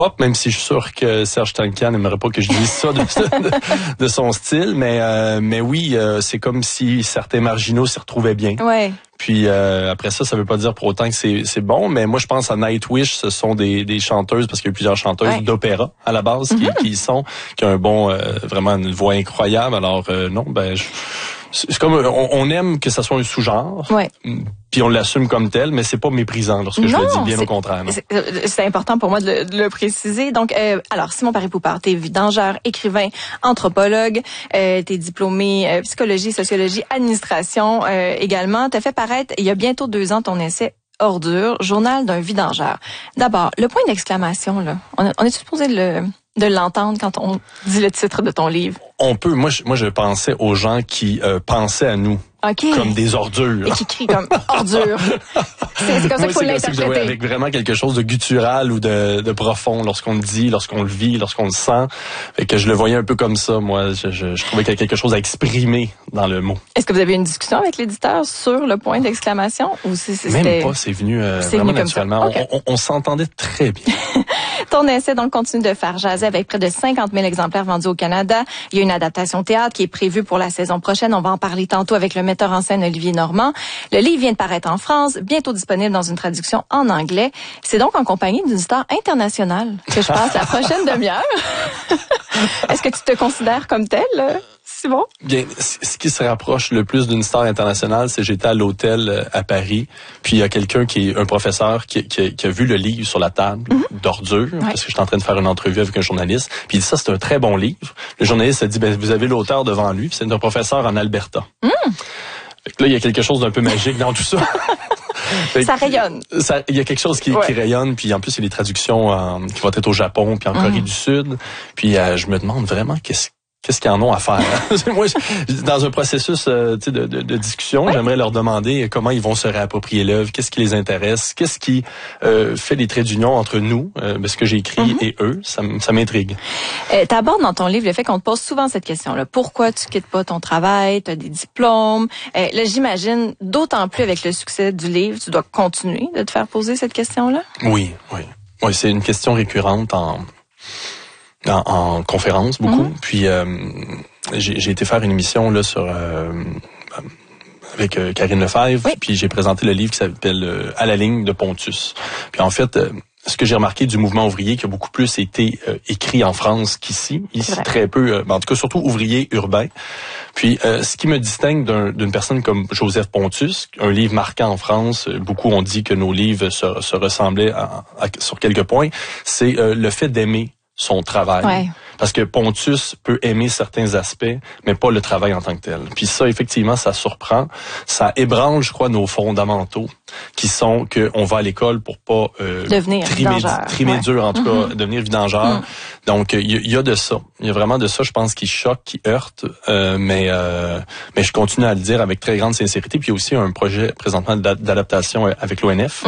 pop, même si je suis sûr que Serge Tankian n'aimerait pas que je dise ça de son style, mais oui, c'est comme si certains marginaux s'y retrouvaient bien. Ouais. Puis après ça veut pas dire pour autant que c'est bon, mais moi je pense à Nightwish, ce sont des chanteuses, parce qu'il y a plusieurs chanteuses d'opéra à la base qui ont un bon vraiment une voix incroyable. Alors non, c'est comme on aime que ça soit un sous-genre. Ouais. Puis on l'assume comme tel, mais c'est pas méprisant lorsque je le dis, bien au contraire. C'est important pour moi de le préciser. Donc, alors, Simon Paré-Poupard, t'es vidangeur, écrivain, anthropologue, t'es diplômé psychologie, sociologie, administration également. T'as fait paraître, il y a bientôt 2 ans, ton essai Ordure, journal d'un vidangeur. D'abord, le point d'exclamation, là, on est supposé de l'entendre quand on dit le titre de ton livre? On peut. Moi, je pensais aux gens qui pensaient à nous. Okay. Comme des ordures. Et qui crient comme ordures. C'est comme ça qu'il faut l'interpréter. Avec vraiment quelque chose de guttural ou de profond lorsqu'on le dit, lorsqu'on le vit, lorsqu'on le sent. Fait que je le voyais un peu comme ça, moi. Je trouvais qu'il y a quelque chose à exprimer dans le mot. Est-ce que vous avez eu une discussion avec l'éditeur sur le point d'exclamation? Ou Même pas, c'est venu vraiment naturellement. Okay. On s'entendait très bien. Ton essai donc continue de faire jaser avec près de 50 000 exemplaires vendus au Canada. Il y a une adaptation théâtre qui est prévue pour la saison prochaine. On va en parler tantôt avec le metteur en scène Olivier Normand. Le livre vient de paraître en France, bientôt disponible dans une traduction en anglais. C'est donc en compagnie d'une star internationale que je passe la prochaine demi-heure. Est-ce que tu te considères comme telle, Simon? Bien, ce qui se rapproche le plus d'une star internationale, c'est j'étais à l'hôtel à Paris, puis il y a quelqu'un qui est un professeur qui a vu le livre sur la table d'ordures, parce que j'étais en train de faire une entrevue avec un journaliste, puis il dit ça, c'est un très bon livre. Le journaliste a dit, vous avez l'auteur devant lui, puis c'est un professeur en Alberta. Fait que là, il y a quelque chose d'un peu magique dans tout ça. Ça rayonne. Il y a quelque chose qui rayonne, puis en plus, il y a des traductions qui vont être au Japon, puis en Corée du Sud. Puis je me demande vraiment qu'est-ce qu'ils en ont à faire. Moi, dans un processus de discussion, j'aimerais leur demander comment ils vont se réapproprier l'œuvre, qu'est-ce qui les intéresse, qu'est-ce qui fait les traits d'union entre nous, ce que j'ai écrit, et eux. Ça m'intrigue. T'abordes dans ton livre le fait qu'on te pose souvent cette question-là. Pourquoi tu quittes pas ton travail? T'as des diplômes. Là, j'imagine, d'autant plus avec le succès du livre, tu dois continuer de te faire poser cette question-là? Oui, c'est une question récurrente en conférence beaucoup. Puis j'ai été faire une émission là sur avec Karine Lefebvre, puis j'ai présenté le livre qui s'appelle À la ligne de Pontus. Puis en fait, ce que j'ai remarqué du mouvement ouvrier qui a beaucoup plus été écrit en France qu'ici, très peu, en tout cas surtout ouvrier urbain. Puis ce qui me distingue d'une personne comme Joseph Pontus, un livre marquant en France, beaucoup ont dit que nos livres se ressemblaient sur quelques points, c'est le fait d'aimer son travail. Ouais. Parce que Pontus peut aimer certains aspects, mais pas le travail en tant que tel. Puis ça, effectivement, ça surprend. Ça ébranle, je crois, nos fondamentaux, qui sont qu'on va à l'école pour pas devenir trimer dur, en tout cas, devenir vidangeur. Donc, il y a de ça. Il y a vraiment de ça, je pense, qui choque, qui heurte. Mais je continue à le dire avec très grande sincérité. Puis il y a aussi un projet présentement d'adaptation avec l'ONF.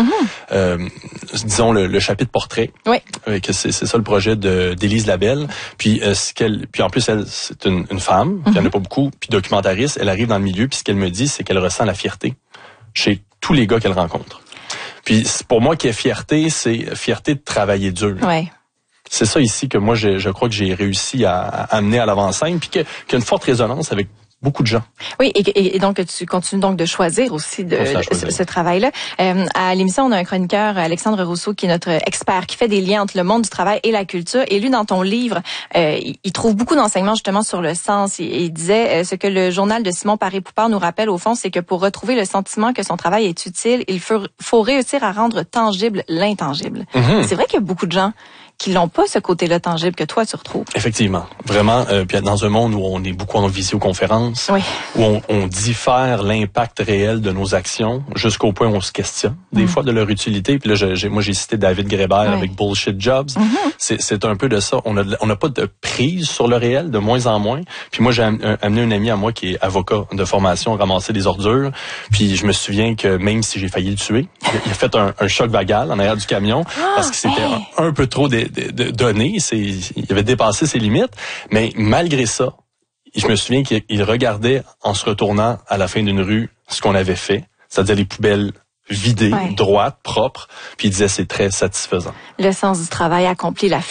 Disons le chapitre portrait. Oui. Que c'est ça le projet d'Élise Labelle. Puis en plus elle c'est une femme, il y en a pas beaucoup, puis documentariste, elle arrive dans le milieu, puis ce qu'elle me dit c'est qu'elle ressent la fierté chez tous les gars qu'elle rencontre. Puis pour moi qui est fierté, c'est fierté de travailler dur. Ouais. C'est ça ici que moi je crois que j'ai réussi à amener à l'avant-scène, puis qu'il y a une forte résonance avec beaucoup de gens. Oui, et donc tu continues donc de choisir aussi ce travail-là. À l'émission, on a un chroniqueur, Alexandre Rousseau, qui est notre expert, qui fait des liens entre le monde du travail et la culture. Et lui, dans ton livre, il trouve beaucoup d'enseignements justement sur le sens. Il disait ce que le journal de Simon Paré-Poupard nous rappelle au fond, c'est que pour retrouver le sentiment que son travail est utile, il faut réussir à rendre tangible l'intangible. C'est vrai qu'il y a beaucoup de gens qui n'ont pas ce côté-là tangible que toi tu retrouves. Effectivement, vraiment. Puis dans un monde où on est beaucoup en visioconférence, où on diffère l'impact réel de nos actions jusqu'au point où on se questionne des fois de leur utilité. Puis là, moi j'ai cité David Graeber avec Bullshit Jobs. C'est un peu de ça. On n'a pas de prise sur le réel, de moins en moins. Puis moi j'ai amené un ami à moi qui est avocat de formation, ramasser des ordures. Puis je me souviens que même si j'ai failli le tuer, il a fait un choc vagal en arrière du camion parce que c'était un peu trop de données, il avait dépassé ses limites, mais malgré ça, je me souviens qu'il regardait en se retournant à la fin d'une rue ce qu'on avait fait, c'est-à-dire les poubelles vidées, droites, propres, puis il disait c'est très satisfaisant. Le sens du travail accompli, la